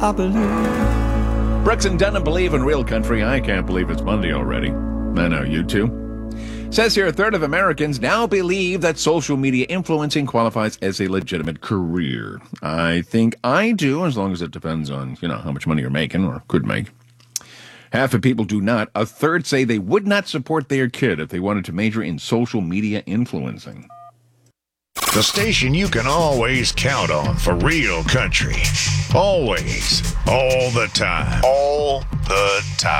I believe. Brooks and Dunham believe in real country. I can't believe it's Monday already. I know, you too. Says here, a third of Americans now believe that social media influencing qualifies as a legitimate career. I think I do, as long as it depends on, how much money you're making or could make. Half of people do not. A third say they would not support their kid if they wanted to major in social media influencing. The station you can always count on for real country. Always. All the time. All the time.